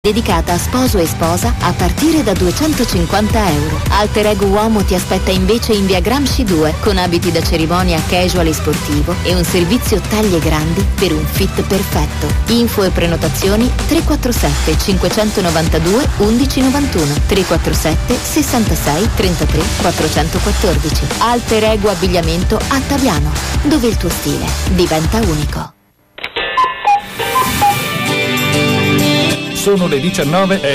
dedicata a sposo e sposa a partire da €250. Alter Ego Uomo ti aspetta invece in via Gramsci 2 con abiti da cerimonia casual e sportivo e un servizio taglie grandi per un fit perfetto. Info e prenotazioni 347 592 1191 347 66 33 414. Alter Ego Abbigliamento a Taviano, dove il tuo stile diventa unico. Sono le 19